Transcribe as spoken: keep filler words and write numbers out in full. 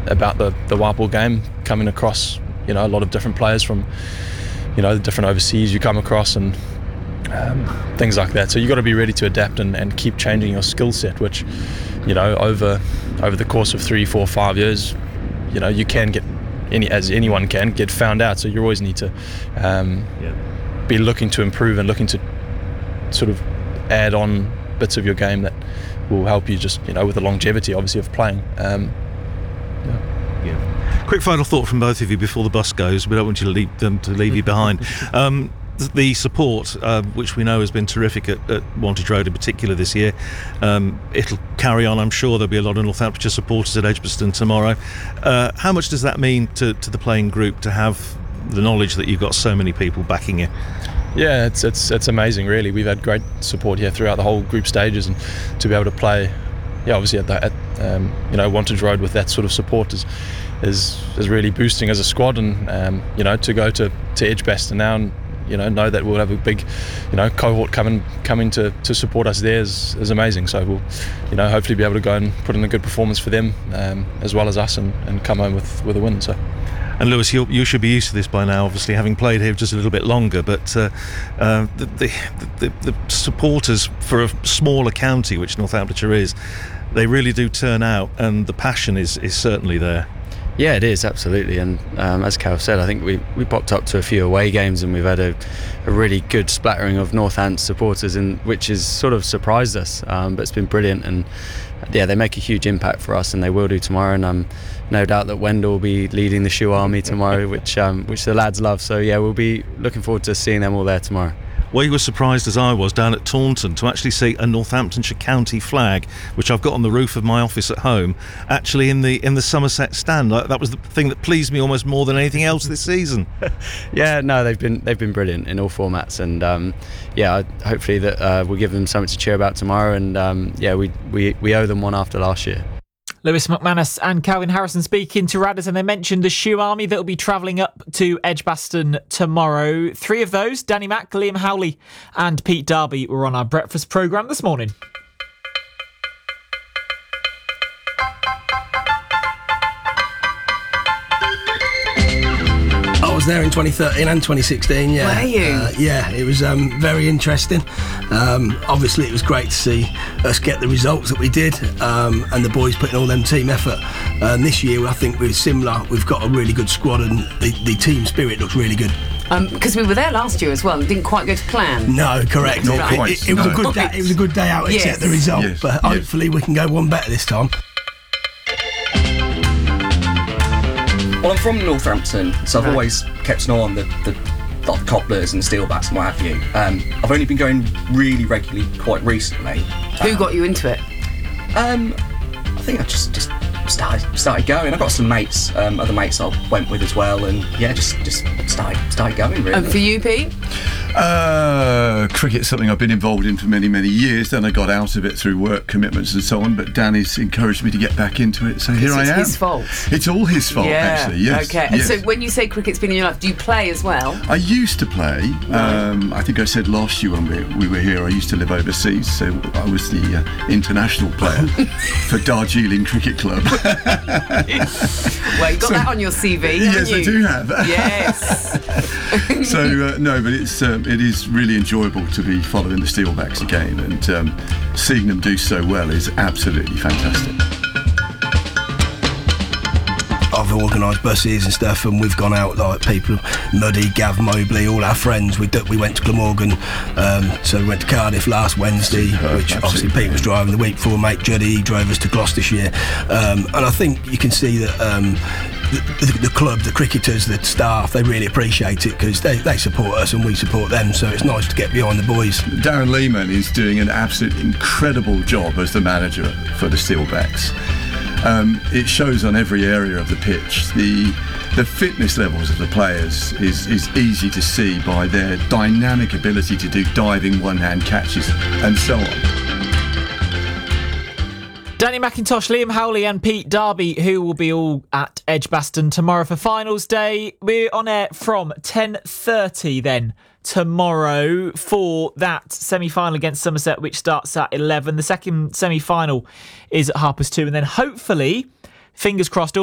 about the the white ball game, coming across, you know, a lot of different players from, you know, the different overseas you come across, and um, things like that. So you got to be ready to adapt and, and keep changing your skill set, which, you know, over over the course of three, four, five years, you know, you can get any as anyone can get found out. So you always need to um, yeah. be looking to improve and looking to sort of add on bits of your game that will help you, just, you know, with the longevity obviously of playing. Um, yeah. yeah. Quick final thought from both of you before the bus goes. We don't want you to leave them to leave you behind. Um, the support, uh, which we know has been terrific at, at Wantage Road in particular this year, um, it'll carry on. I'm sure there'll be a lot of Northamptonshire supporters at Edgbaston tomorrow. Uh, how much does that mean to, to the playing group to have the knowledge that you've got so many people backing you? Yeah, it's it's it's amazing, really. We've had great support here throughout the whole group stages, and to be able to play, yeah, obviously at, the, at um, you know, Wantage Road with that sort of support is is is really boosting as a squad, and um, you know, to go to to Edgbaston now and, you know, know that we'll have a big, you know, cohort coming coming to, to support us there is, is amazing. So we'll, you know, hopefully be able to go and put in a good performance for them, um, as well as us, and, and come home with, with a win. So. And Lewis, you, you should be used to this by now, obviously, having played here just a little bit longer. But uh, uh, the, the, the, the supporters for a smaller county, which Northamptonshire is, they really do turn out, and the passion is, is certainly there. Yeah, it is, absolutely. And um, as Cal said, I think we, we popped up to a few away games, and we've had a, a really good splattering of Northants supporters, in, which has sort of surprised us. Um, but it's been brilliant, and yeah, they make a huge impact for us, and they will do tomorrow. And I'm um, no doubt that Wendell will be leading the Shoe Army tomorrow, which um, which the lads love. So yeah, we'll be looking forward to seeing them all there tomorrow. Well, you were surprised as I was down at Taunton to actually see a Northamptonshire county flag, which I've got on the roof of my office at home, actually in the in the Somerset stand. That was the thing that pleased me almost more than anything else this season. Yeah, no, they've been they've been brilliant in all formats, and um, yeah, hopefully that uh, we'll give them something to cheer about tomorrow. And um, yeah, we, we we owe them one after last year. Lewis McManus and Calvin Harrison speaking to Radders, and they mentioned the Shoe Army that will be travelling up to Edgbaston tomorrow. Three of those, Danny Mack, Liam Howley and Pete Darby, were on our breakfast programme this morning. I was there in twenty thirteen and twenty sixteen, yeah. Were you? Uh, yeah, it was um, very interesting. Um, obviously, it was great to see us get the results that we did, um, and the boys putting all them team effort. And this year, I think we're similar. We've got a really good squad, and the, the team spirit looks really good. Because um, we were there last year as well, and didn't quite go to plan. No, correct. Not it, quite, it, it was no. a good day. It was a good day out, Yes. except the result. Yes, But yes. hopefully, we can go one better this time. Well, I'm from Northampton, so I've Right. always kept an eye on the, the, the Copplers and Steelbacks and what have you. Um, I've only been going really regularly quite recently. Who Um, got you into it? Um, I think I just just started started going. I got some mates, um, other mates I went with as well, and yeah, just just started started going really. And for you, Pete? Uh, cricket's something I've been involved in for many, many years. Then I got out of it through work commitments and so on. But Danny's encouraged me to get back into it, so here I It's am. his fault. It's all his fault, Yeah. actually. Yes. Okay. And yes. so when you say cricket's been in your life, do you play as well? I used to play. Um, I think I said last year when we, we were here, I used to live overseas, so I was the uh, international player for Darjeeling Cricket Club. Well, you got So- that on your C V, haven't Yes, you? I do have. Yes. So uh, no, but it's um, it is really enjoyable to be following the Steelbacks again, and um, seeing them do so well is absolutely fantastic. I've organised buses and stuff, and we've gone out like people, Muddy, Gav Mobley, all our friends. We we went to Glamorgan, um, so we went to Cardiff last Wednesday, Superb, which obviously absolutely. Pete was driving the week before. Mate Juddy, he drove us to Gloucestershire, um, and I think you can see that um, the, the, the club, the cricketers, the staff, they really appreciate it because they, they support us and we support them. So it's nice to get behind the boys. Darren Lehman is doing an absolutely incredible job as the manager for the Steelbacks. Um, it shows on every area of the pitch. The the fitness levels of the players is, is easy to see by their dynamic ability to do diving one-hand catches and so on. Danny McIntosh, Liam Howley and Pete Darby, who will be all at Edgbaston tomorrow for finals day. We're on air from ten thirty then tomorrow for that semi-final against Somerset, which starts at eleven. The second semi-final is at half past two, and then hopefully, fingers crossed,